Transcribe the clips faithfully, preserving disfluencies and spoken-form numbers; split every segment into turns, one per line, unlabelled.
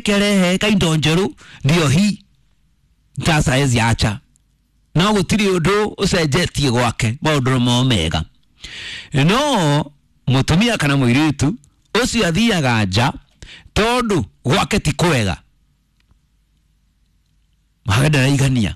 rekerehe kaindo njeru ndio hii tasa ezi acha na gutiri undu ucenjetie gwake maundu mo mega no mutumia kana muiritu ucio athiaga nja tondu gwake ti kwega magenda raigania.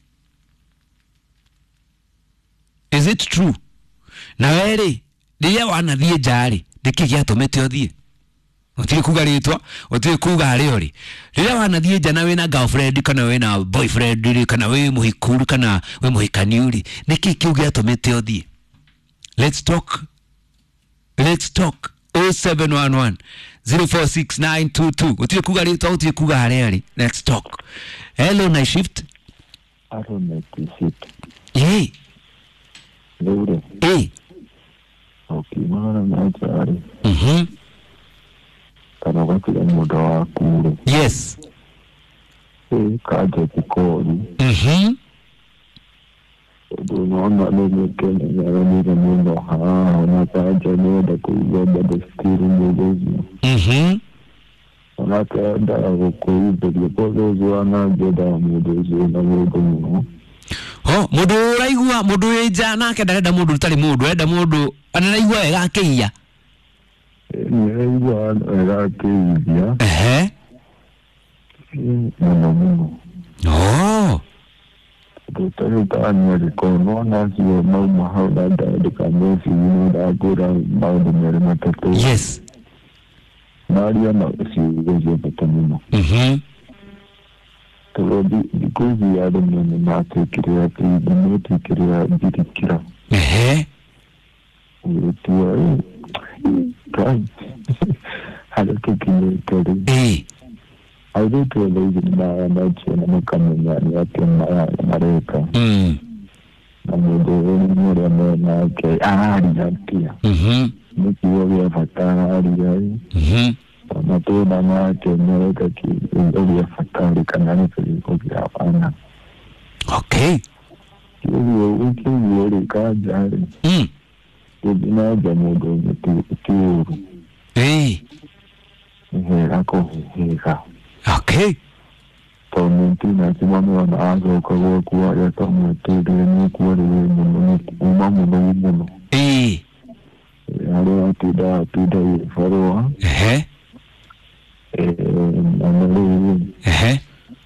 Is it true? Na weri riria wanathie njari ndiki giatumete uthie utiri kuga ritwa utiri kuga ari ori riria wanathie nja na wina girlfriend kana wina boyfriend kana we muhikuru kana we muhikaniuri ndiki kiu giatumete uthie. Let's talk. Let's talk. oh seven one one, zero four six nine two two. Utiri kuga ritwa utiri kuga ari ori. Let's talk. Hello Night Shift.
Hello Night Shift.
Hey.
Lure.
Hey.
Okay, mwana machari.
Mhm.
Kana wakati ya muda waku.
Yes.
Hey, kaje kikori.
Mhm.
Unaona mimi kenya ya mimi muda haa na kaje muda kuibeba desturi mwezi.
Mhm.
Anakaenda kuibeba pozo zwana jeda mwezi na mwezi.
Oh, mudu raigua mudu eja nake ndarenda mudu rutari mudu enda mudu anaraigua wega akiia.
Ni raigua wega akiia.
Ehe.
Muno muno.
Oh.
Tutari tani rikono na sio mama hauda da kamesi ni da gura maundu mere matatu.
Yes.
Maria na siwezi kutamuna.
Mhm.
Todi because ya dum ni mate kiria ti mate kiria dikira.
Ehe.
Utia kai. Hada kikini todi.
Eh.
Audio to lezi na na chena makamenya ya kema mareka.
Mm.
Na mudo ni mure na ke ari ya pia.
Mhm.
Miki ya fatara ari ya.
Mhm.
Na to na ma ke mereka ki ya fatara kana ni ko ya ana.
Okay.
Hiyo wiki yore ka jari.
Mm.
Ina jamu do tu tu.
Eh.
He ako heka.
Okay.
Tominti na simama na azo kwa kwa ya tamu tede ni kwa ni ni umamu na umamu.
Eh.
Halo atida atida faroa.
Ehe.
Eh na
Ehe.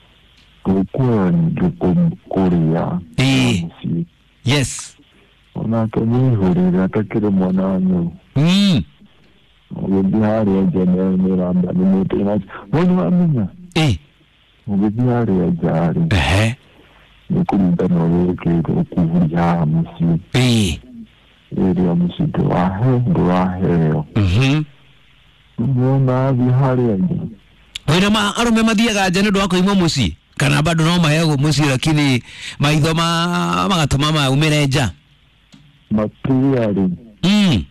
kwa ni Korea.
Eh. Yes.
Ona kani hore atakire mwanangu.
Mm.
Ubihari ya jana ni ramba ni mutena. Mbona amina?
Eh.
Ubihari ya jari.
Ehe.
Ni kulinda na wewe kuvuja msi.
Eh.
Eri ya msi doahe doahe.
Mhm.
Mbona bihari ya jana.
Wena ma arume mathiaga nja nĩ ndwako imwe muci kana bado no mahego muci lakini maitho ma magatuma ma umire nja.
Materiali.
Mm.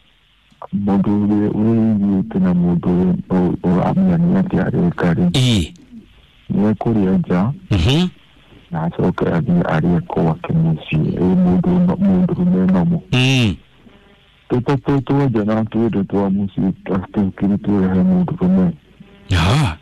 Module wewe tena module o amya ni ati kari.
Eh.
Ni Korea ja.
Mhm.
Na soka abi ari ko kemisi e mudu mudu nemo.
Mm.
Toto toto jana tu de to musi tasto kiritu he mudu ne.
Yeah.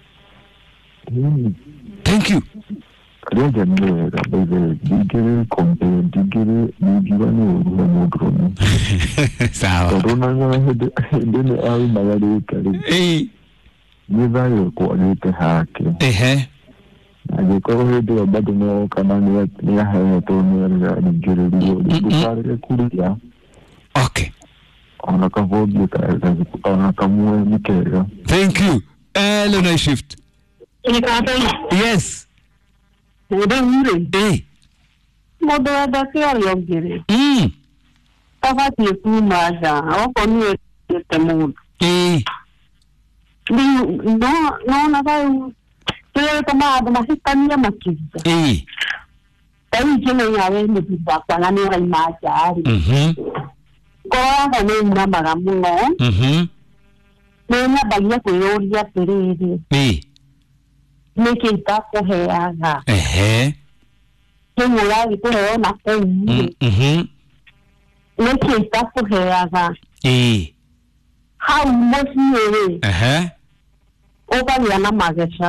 Mm.
Thank you.
Kare jana ga bebe digere kompe digere digibani uru mudu ne.
Sawa.
Corona na hede hede ai magari kari.
Eh.
Ni vayo ko ni te hake.
Ehe.
Aje ko hede bado no kama ni ni hayo to ni ya digere dio digare kuria.
Okay.
Ona ka vogi ka ona ka muwe nikera.
Thank you. Hello Night Shift. Yes.
Muda mure.
Eh.
Muda da kiari ogere.
Mm.
Tafati kumaja. Oko ni temu.
Eh.
Ni no no na vai. Kile kama masitania makiza.
Eh.
Tai kile yawe ni baba na ni rai majari.
Mhm.
Kwa ni na magamuno.
Mhm.
Nena bagia kuyoria perere.
Eh.
Niki takuheaga.
Ehe.
Kimura gikuheo na kuu.
Mhm.
Niki takuheaga.
Eh.
Hau muciĩ-rĩ
Ehe.
ũkagĩa na mageca